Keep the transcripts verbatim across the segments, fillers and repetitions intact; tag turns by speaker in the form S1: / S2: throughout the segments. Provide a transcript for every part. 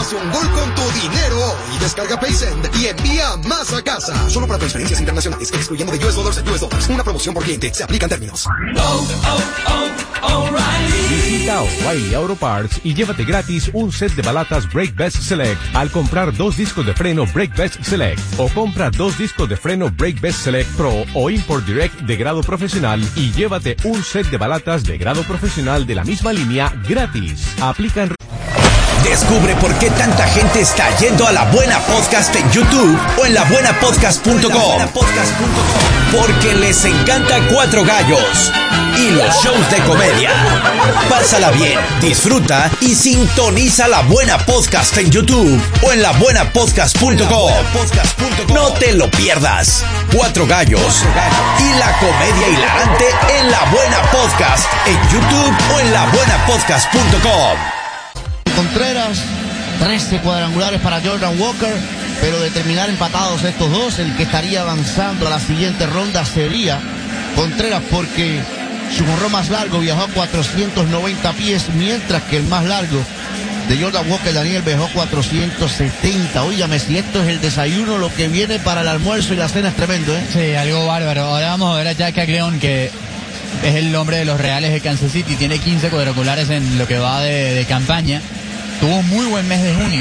S1: Hace un gol con tu dinero hoy. Descarga PaySend y envía más a casa. Solo para transferencias internacionales, excluyendo de U S Dollars a U S Dollars. Una promoción por cliente. Se aplican términos.
S2: Oh, oh, oh, O'Reilly.
S3: Visita O'Reilly Auto Parts y llévate gratis un set de balatas Brake Best Select al comprar dos discos de freno Brake Best Select, o compra dos discos de freno Brake Best Select Pro o Import Direct de grado profesional y llévate un set de balatas de grado profesional de la misma línea gratis. Aplican.
S4: Descubre por qué tanta gente está yendo a La Buena Podcast en YouTube o en la buena podcast punto com. Porque les encanta Cuatro Gallos y los shows de comedia. Pásala bien, disfruta y sintoniza La Buena Podcast en YouTube o en la buena podcast punto com. No te lo pierdas. Cuatro Gallos y la comedia hilarante en La Buena Podcast en YouTube o en la buena podcast punto com.
S5: Contreras, trece cuadrangulares para Jordan Walker, pero de terminar empatados estos dos, el que estaría avanzando a la siguiente ronda sería Contreras, porque su jonrón más largo viajó a cuatrocientos noventa pies, mientras que el más largo de Jordan Walker, Daniel, viajó cuatrocientos setenta. Óigame, si esto es el desayuno, lo que viene para el almuerzo y la cena es tremendo, ¿eh?
S6: Sí, algo bárbaro. Ahora vamos a ver a Jack Caglione, que es el hombre de los Reales de Kansas City, tiene quince cuadrangulares en lo que va de, de campaña. Tuvo un muy buen mes de junio,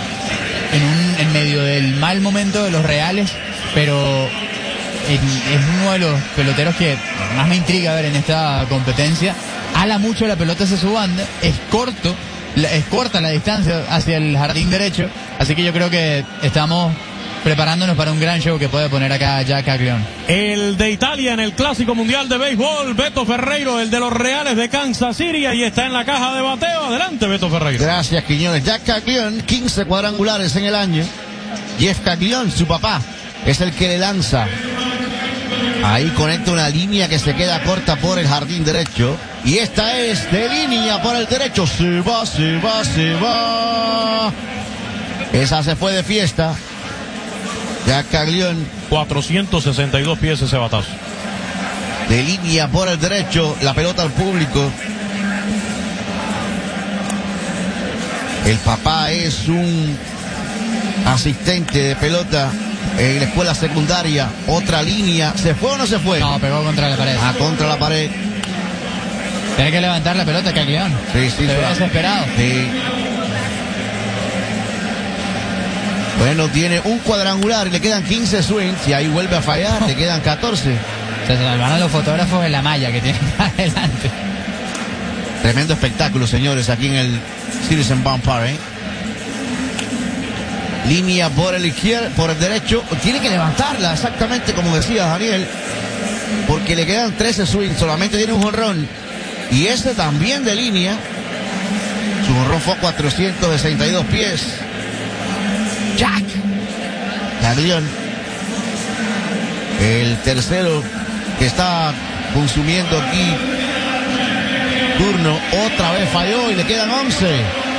S6: en, un, en medio del mal momento de los Reales, pero en, es uno de los peloteros que más me intriga ver en esta competencia. Ala mucho la pelota hacia su banda, es corto, es corta la distancia hacia el jardín derecho, así que yo creo que estamos preparándonos para un gran show que puede poner acá Jack Caglione.
S7: El de Italia en el Clásico Mundial de Béisbol, Beto Ferreiro, el de los Reales de Kansas City, ahí está en la caja de bateo. Adelante, Beto Ferreiro.
S5: Gracias, Quiñones. Jack Caglione, quince cuadrangulares en el año. Jeff Caglione, su papá, es el que le lanza. Ahí conecta una línea que se queda corta por el jardín derecho. Y esta es de línea por el derecho. Se va, se va, se va. Esa se fue de fiesta. Jack Caglione,
S7: cuatrocientos sesenta y dos pies ese batazo.
S5: De línea por el derecho, la pelota al público. El papá es un asistente de pelota en la escuela secundaria. Otra línea. ¿Se fue o no se fue?
S6: No, pegó contra la pared.
S5: Ah, contra la pared.
S6: Tiene que levantar la pelota, Caglione.
S5: Sí, sí.
S6: Se ve desesperado.
S5: Sí. Bueno, tiene un cuadrangular y le quedan quince swings y ahí vuelve a fallar, le quedan catorce.
S6: Se salvan a los fotógrafos en la malla que tienen adelante.
S5: Tremendo espectáculo, señores, aquí en el Citizen Bank Park, ¿eh? Línea por el izquierdo, por el derecho. Tiene que levantarla, exactamente como decía Daniel, porque le quedan trece swings, solamente tiene un jonrón. Y este también de línea. Su jonrón fue a cuatrocientos sesenta y dos pies. Jack Caglione, el tercero que está consumiendo aquí turno, otra vez falló y le quedan once.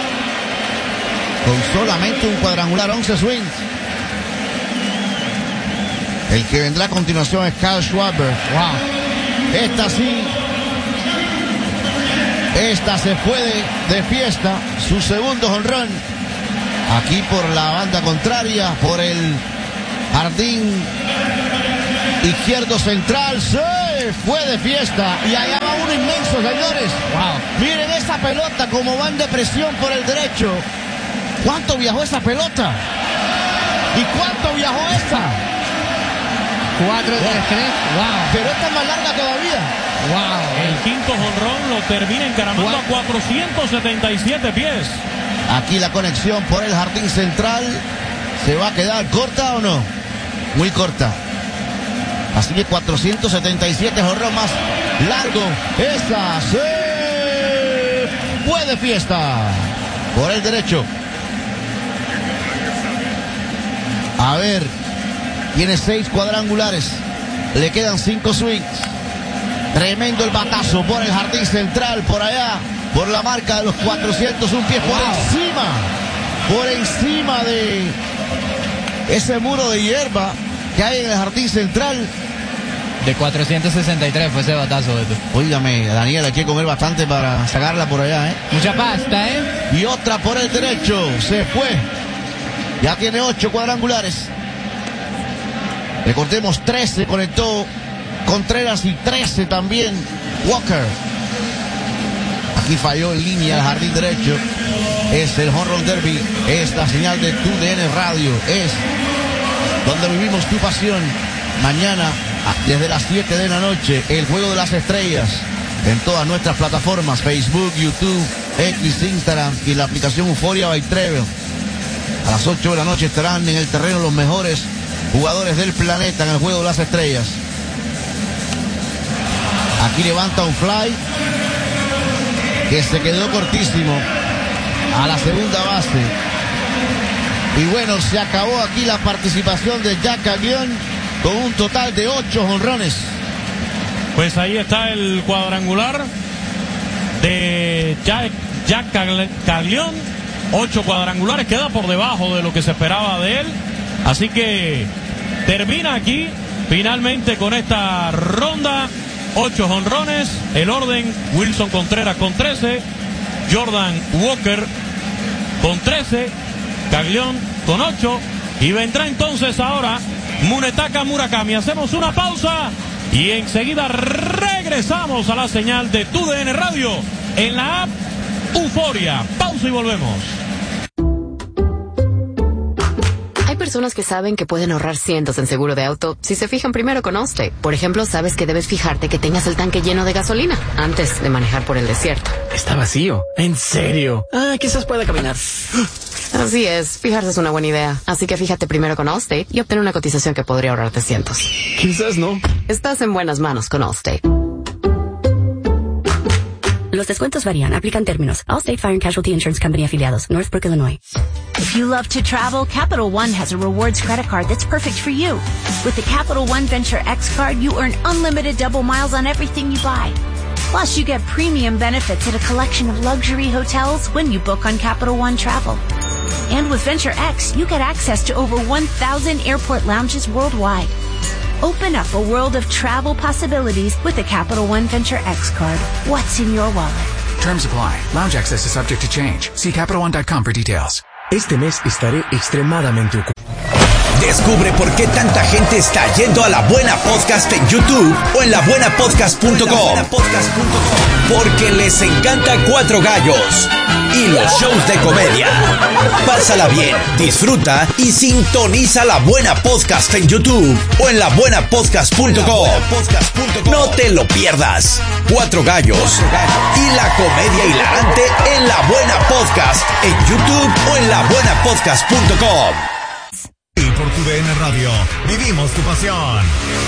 S5: Con solamente un cuadrangular, once swings. El que vendrá a continuación es Kyle Schwarber. Wow. Esta sí. Esta se fue de, de fiesta. Su segundo jonrón. Aquí por la banda contraria, por el jardín izquierdo central, se fue de fiesta. Y allá va uno inmenso, señores. Wow. Miren esa pelota como va en depresión por el derecho. ¿Cuánto viajó esa pelota? ¿Y cuánto viajó esta?
S6: cuatro tres tres. Wow.
S5: Pero esta es más larga todavía.
S6: Wow.
S7: El quinto jonrón lo termina encaramando a cuatrocientos setenta y siete pies.
S5: Aquí la conexión por el jardín central. ¿Se va a quedar corta o no? Muy corta. Así que cuatrocientos setenta y siete, jonrón más largo. Esta se fue de fiesta por el derecho. A ver, tiene seis cuadrangulares. Le quedan cinco swings. Tremendo el batazo por el jardín central, por allá. Por la marca de los cuatrocientos un pies, por wow. encima, por encima de ese muro de hierba que hay en el jardín central.
S6: De cuatrocientos sesenta y tres fue ese batazo, Beto.
S5: Óigame, Daniel, hay que comer bastante para sacarla por allá, ¿eh?
S6: Mucha pasta, ¿eh?
S5: Y otra por el derecho, se fue. Ya tiene ocho cuadrangulares. Recordemos, trece conectó Contreras y trece también Walker. Aquí falló en línea el jardín derecho. Es el Home Run Derby. Es la señal de tu D N Radio. Es donde vivimos tu pasión. Mañana, desde las siete de la noche, el Juego de las Estrellas. En todas nuestras plataformas, Facebook, YouTube, X, Instagram y la aplicación Euforia by Trevor. A las ocho de la noche estarán en el terreno los mejores jugadores del planeta en el Juego de las Estrellas. Aquí levanta un fly que se quedó cortísimo a la segunda base. Y bueno, se acabó aquí la participación de Jack Caglione con un total de ocho jonrones.
S7: Pues ahí está el cuadrangular de Jack, Jack Caglione. Ocho cuadrangulares, queda por debajo de lo que se esperaba de él. Así que termina aquí finalmente con esta ronda. Ocho jonrones. El orden: Wilson Contreras con trece, Jordan Walker con trece, Caglione con ocho. Y vendrá entonces ahora Munetaka Murakami. Hacemos una pausa y enseguida regresamos a la señal de tu D N Radio en la app Euforia. Pausa y volvemos.
S8: Hay personas que saben que pueden ahorrar cientos en seguro de auto si se fijan primero con Allstate. Por ejemplo, sabes que debes fijarte que tengas el tanque lleno de gasolina antes de manejar por el desierto.
S9: Está vacío. ¿En serio? Ah, quizás pueda caminar.
S8: Así es, fijarse es una buena idea. Así que fíjate primero con Allstate y obtén una cotización que podría ahorrarte cientos.
S9: Quizás no.
S8: Estás en buenas manos con Allstate.
S10: Los descuentos varían. Aplican términos. Allstate Fire and Casualty Insurance Company afiliados. Northbrook, Illinois.
S11: If you love to travel, Capital One has a rewards credit card that's perfect for you. With the Capital One Venture X card, you earn unlimited double miles on everything you buy. Plus, you get premium benefits at a collection of luxury hotels when you book on Capital One Travel. And with Venture X, you get access to over one thousand airport lounges worldwide. Open up a world of travel possibilities with the Capital One Venture X card. What's in your wallet?
S12: Terms apply. Lounge access is subject to change. See Capital One dot com for details.
S9: Este mes estaré extremadamente ocupado.
S4: Descubre por qué tanta gente está yendo a La Buena Podcast en YouTube o en la buena podcast punto com. Porque les encanta Cuatro Gallos y los shows de comedia. Pásala bien, disfruta y sintoniza La Buena Podcast en YouTube o en la buena podcast punto com. No te lo pierdas. Cuatro Gallos y la comedia hilarante en La Buena Podcast en YouTube o en la buena podcast punto com.
S13: Y por tu D N Radio, vivimos tu pasión.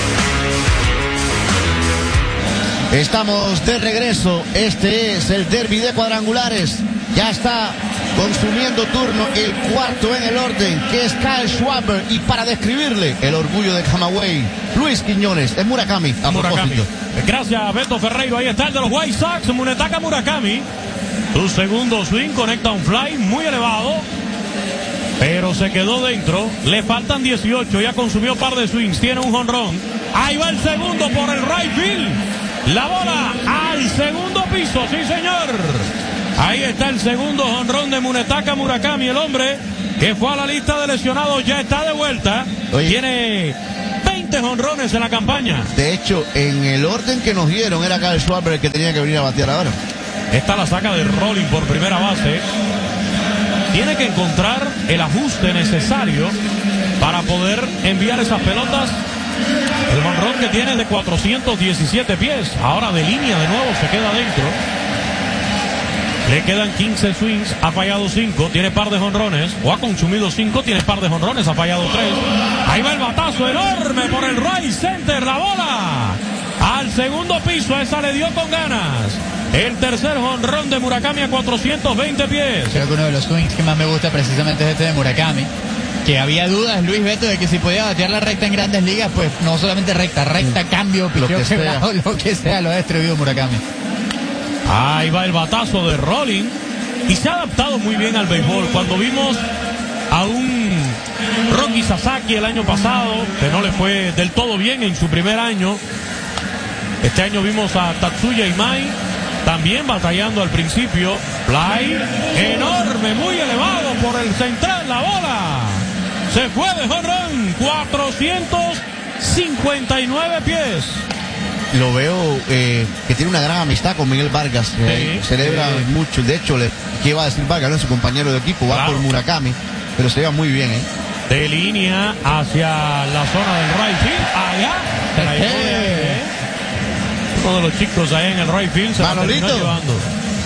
S5: Estamos de regreso. Este es el derbi de cuadrangulares. Ya está consumiendo turno el cuarto en el orden, que es Kyle Schwarber. Y para describirle el orgullo de Camagüey, Luis Quiñones, es Murakami. A
S7: Murakami.
S5: propósito.
S7: Gracias, Beto Ferreiro. Ahí está el de los White Sox, Munetaka Murakami. Su segundo swing conecta un fly muy elevado, pero se quedó dentro. Le faltan dieciocho, ya consumió par de swings, tiene un jonrón. Ahí va el segundo por el right field. La bola al segundo piso, sí señor. Ahí está el segundo jonrón de Munetaka Murakami, el hombre que fue a la lista de lesionados ya está de vuelta. Oye, tiene veinte jonrones en la campaña.
S5: De hecho, en el orden que nos dieron era Kyle Schwarber el que tenía que venir a batear ahora.
S7: Esta la saca de Rolling por primera base. Tiene que encontrar el ajuste necesario para poder enviar esas pelotas. El jonrón que tiene de cuatrocientos diecisiete pies. Ahora de línea de nuevo se queda dentro. Le quedan quince swings, ha fallado cinco, tiene par de jonrones, o ha consumido cinco, tiene par de jonrones, ha fallado tres. Ahí va el batazo enorme por el right center, la bola al segundo piso, esa le dio con ganas. El tercer jonrón de Murakami a cuatrocientos veinte pies.
S6: Creo que uno de los swings que más me gusta precisamente es este de Murakami. Que había dudas, Luis Beto, de que si podía batear la recta en Grandes Ligas, pues no solamente recta, recta, cambio,
S5: lo que
S6: quebrado,
S5: sea.
S6: lo que sea, lo ha destruido Murakami.
S7: Ahí va el batazo de Rolling. Y se ha adaptado muy bien al béisbol. Cuando vimos a un Rocky Sasaki el año pasado, que no le fue del todo bien en su primer año. Este año vimos a Tatsuya Imai también batallando al principio. Fly enorme, muy elevado por el central, la bola se fue de home run, cuatrocientos cincuenta y nueve pies.
S5: Lo veo eh, que tiene una gran amistad con Miguel Vargas. Eh,
S7: sí,
S5: celebra
S7: sí.
S5: mucho. De hecho, le, ¿qué iba a decir Vargas? No es su compañero de equipo, va
S7: Claro.
S5: por Murakami, pero se lleva muy bien. ¿eh?
S7: De línea hacia la zona del right field. Allá se la llevó de ahí, ¿eh? Uno de los chicos ahí en el right field se la terminó llevando.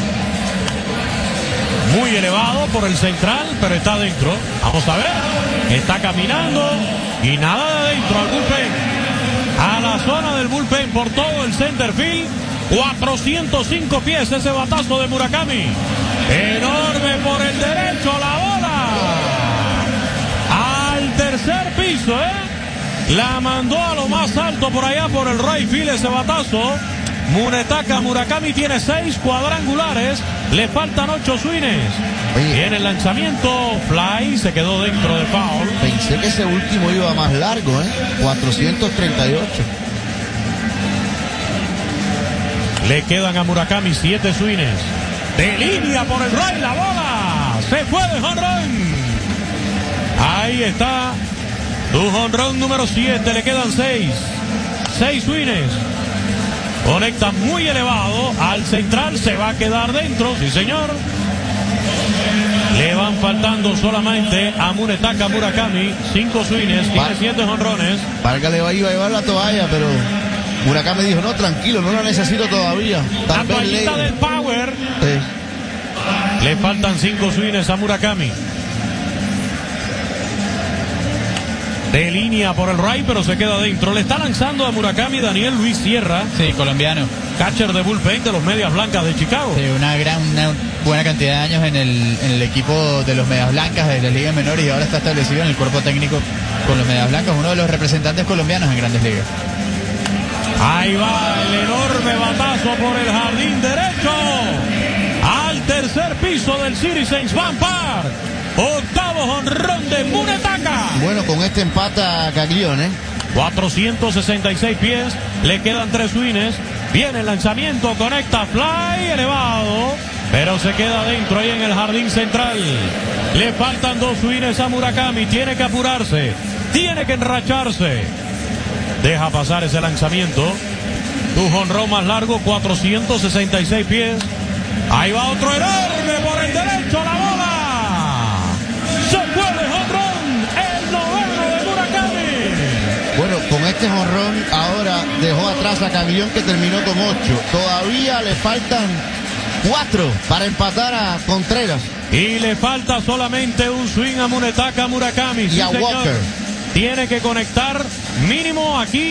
S7: Muy elevado por el central, pero está adentro. Vamos a ver. Está caminando y nada de adentro al bullpen. A la zona del bullpen por todo el center field. cuatrocientos cinco pies ese batazo de Murakami. Enorme por el derecho, la bola. Al tercer piso, ¿eh? La mandó a lo más alto por allá por el right field ese batazo. Munetaka Murakami tiene seis cuadrangulares. Le faltan ocho swings. Viene el lanzamiento. Fly se quedó dentro de foul.
S5: Pensé que ese último iba más largo, ¿eh? cuatrocientos treinta y ocho.
S7: Le quedan a Murakami siete swings. De línea por el right, la bola se fue de home run. Ahí está tu home run número siete. Le quedan seis. Seis swings. Conecta muy elevado al central. Se va a quedar dentro. Sí, señor. Le van faltando solamente a Munetaka Murakami cinco swings. Tiene siete jonrones.
S5: Vargas le iba a llevar la toalla, pero Murakami dijo, no, tranquilo, no la necesito todavía.
S7: La toallita del power.
S5: Sí.
S7: Le faltan cinco swings a Murakami. De línea por el right, pero se queda dentro. Le está lanzando a Murakami Daniel Luis Sierra.
S6: Sí, colombiano.
S7: Catcher de bullpen de los Medias Blancas de Chicago.
S6: Sí, una gran, una buena cantidad de años en el, en el equipo de los Medias Blancas de las ligas menores y ahora está establecido en el cuerpo técnico con los Medias Blancas, uno de los representantes colombianos en Grandes Ligas.
S7: Ahí va el enorme batazo por el jardín derecho. Al tercer piso del Citizens Bank Park. Octavo jonrón de Munetaka.
S5: Bueno, con este empata Caglione, ¿eh?
S7: cuatrocientos sesenta y seis pies. Le quedan tres swings. Viene el lanzamiento. Conecta fly elevado. Pero se queda dentro ahí en el jardín central. Le faltan dos swings a Murakami. Tiene que apurarse. Tiene que enracharse. Deja pasar ese lanzamiento. Tu jonrón más largo. cuatrocientos sesenta y seis pies. Ahí va otro enorme por el derecho. La bola. Se fue de jonrón, el noveno de Murakami.
S5: Bueno, con este jonrón ahora dejó atrás a Caglione, que terminó con ocho. Todavía le faltan cuatro para empatar a Contreras.
S7: Y le falta solamente un swing a Munetaka Murakami.
S5: Y
S7: sí,
S5: a
S7: señor.
S5: Walker.
S7: Tiene que conectar mínimo aquí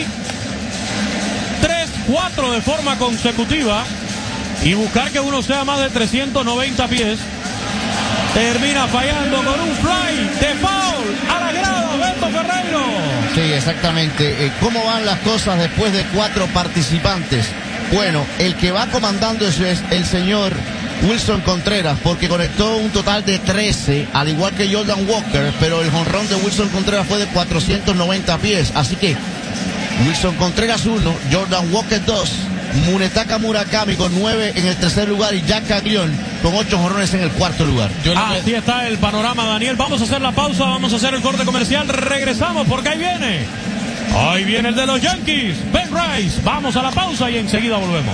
S7: tres, cuatro de forma consecutiva y buscar que uno sea más de trescientos noventa pies. Termina fallando con un fly de foul a la grada, Beto Ferreiro.
S5: Sí, exactamente. Eh, ¿Cómo van las cosas después de cuatro participantes? Bueno, el que va comandando eso es el señor Wilson Contreras, porque conectó un total de trece, al igual que Jordan Walker, pero el jonrón de Wilson Contreras fue de cuatrocientos noventa pies. Así que Wilson Contreras uno, Jordan Walker dos, Munetaka Murakami con nueve en el tercer lugar y Jack Caglione con ocho jonrones en el cuarto lugar.
S7: Así está el panorama, Daniel. Vamos a hacer la pausa, vamos a hacer el corte comercial. Regresamos porque ahí viene. Ahí viene el de los Yankees, Ben Rice. Vamos a la pausa y enseguida volvemos.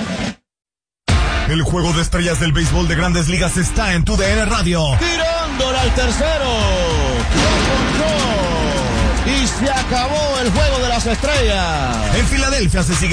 S13: El juego de estrellas del béisbol de Grandes Ligas está en tu D N Radio.
S5: Tirándola al tercero. Lo ponchó. Y se acabó el juego de las estrellas.
S13: En Filadelfia se sigue